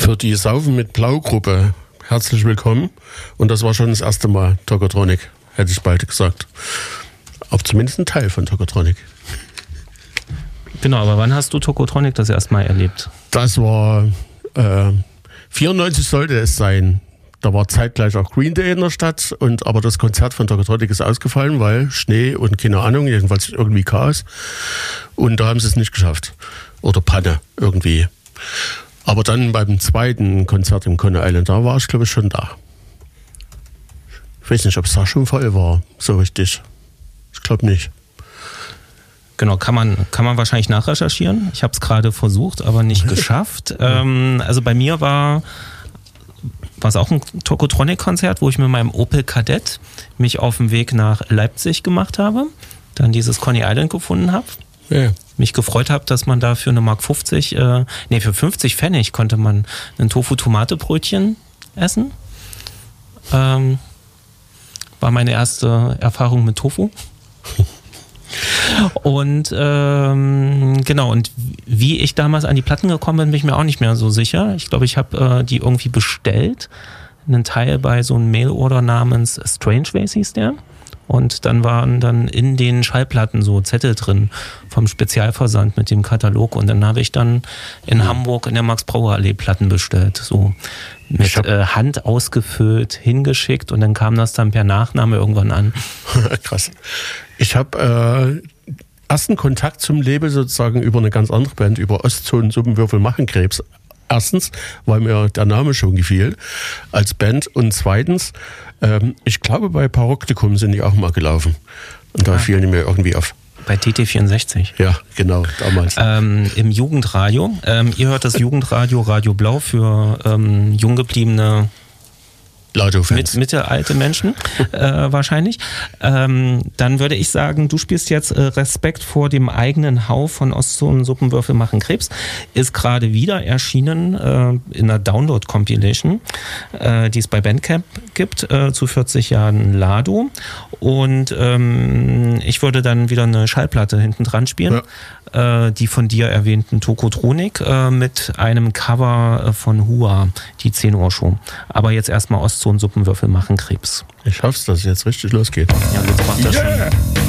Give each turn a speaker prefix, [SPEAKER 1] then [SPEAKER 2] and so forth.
[SPEAKER 1] Für die Saufen mit Blau-Gruppe herzlich willkommen. Und das war schon das erste Mal Tokotronic, hätte ich bald gesagt. Aber zumindest ein Teil von Tokotronic.
[SPEAKER 2] Genau, aber wann hast du Tokotronic das erste Mal erlebt?
[SPEAKER 1] Das war 94 sollte es sein. Da war zeitgleich auch Green Day in der Stadt, aber das Konzert von Tokotronic ist ausgefallen, weil Schnee und keine Ahnung, jedenfalls irgendwie Chaos. Und da haben sie es nicht geschafft. Oder Panne irgendwie. Aber dann beim zweiten Konzert im Coney Island, da war ich glaube ich schon da. Ich weiß nicht, ob es da schon voll war, so richtig. Ich glaube nicht.
[SPEAKER 2] Genau, kann man wahrscheinlich nachrecherchieren. Ich habe es gerade versucht, aber nicht geschafft. Also bei mir war es auch ein Tokotronic-Konzert, wo ich mit meinem Opel Kadett mich auf den Weg nach Leipzig gemacht habe, dann dieses Coney Island gefunden habe.
[SPEAKER 1] Ja.
[SPEAKER 2] Mich gefreut habe, dass man da für eine Mark 50, für 50 Pfennig konnte man ein Tofu-Tomate-Brötchen essen. War meine erste Erfahrung mit Tofu. Und genau, und wie ich damals an die Platten gekommen bin, bin ich mir auch nicht mehr so sicher. Ich glaube, ich habe die irgendwie bestellt. Einen Teil bei so einem Mail-Order namens Strangeways hieß der. Und dann waren dann in den Schallplatten so Zettel drin vom Spezialversand mit dem Katalog. Und dann habe ich dann in Hamburg in der Max-Brauer-Allee Platten bestellt. So mit Hand ausgefüllt, hingeschickt und dann kam das dann per Nachname irgendwann an.
[SPEAKER 1] Krass. Ich habe ersten Kontakt zum Label sozusagen über eine ganz andere Band, über Ostzonen-Suppenwürfel machen Krebs. Erstens, weil mir der Name schon gefiel als Band und zweitens, ich glaube bei Paroktikum sind die auch mal gelaufen und da fielen die mir irgendwie auf.
[SPEAKER 2] Bei TT64.
[SPEAKER 1] Ja, genau, damals.
[SPEAKER 2] Im Jugendradio. Ihr hört das Jugendradio, Radio Blau für jung gebliebene mittelalte Menschen wahrscheinlich. Dann würde ich sagen, du spielst jetzt Respekt vor dem eigenen Hau von Ostzonen-Suppenwürfel machen Krebs. Ist gerade wieder erschienen in einer Download-Compilation, die es bei Bandcamp gibt, zu 40 Jahren Lado. Und ich würde dann wieder eine Schallplatte hinten dran spielen. Ja. Die von dir erwähnten Tokotronic mit einem Cover von Hua, die 10 Uhr Show. Aber jetzt erstmal Ostzonensuppenwürfel machen Krebs.
[SPEAKER 1] Ich hoffe, dass es jetzt richtig losgeht.
[SPEAKER 2] Ja, jetzt macht das schon.